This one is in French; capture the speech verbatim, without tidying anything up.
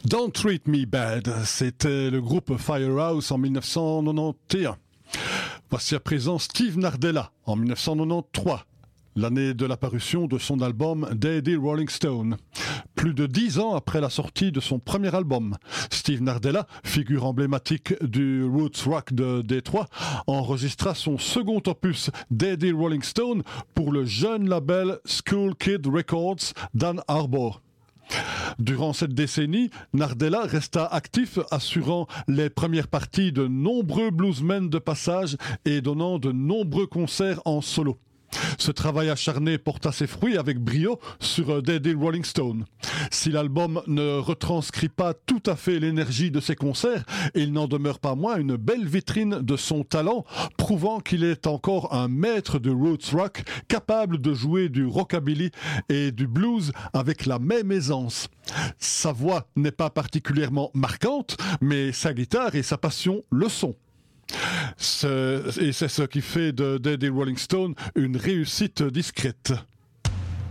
Don't Treat Me Bad, c'était le groupe Firehouse en mille neuf cent quatre-vingt-onze. Voici à présent Steve Nardella en mille neuf cent quatre-vingt-treize, l'année de la parution de son album Daddy Rolling Stone. Plus de dix ans après la sortie de son premier album, Steve Nardella, figure emblématique du roots rock de Détroit, enregistra son second opus Daddy Rolling Stone pour le jeune label School Kid Records d'Ann Arbor. Durant cette décennie, Nardella resta actif, assurant les premières parties de nombreux bluesmen de passage et donnant de nombreux concerts en solo. Ce travail acharné porta ses fruits avec brio sur Daddy Rolling Stone. Si l'album ne retranscrit pas tout à fait l'énergie de ses concerts, il n'en demeure pas moins une belle vitrine de son talent, prouvant qu'il est encore un maître de roots rock, capable de jouer du rockabilly et du blues avec la même aisance. Sa voix n'est pas particulièrement marquante, mais sa guitare et sa passion le sont. Ce, et c'est ce qui fait de Daddy Rolling Stone une réussite discrète.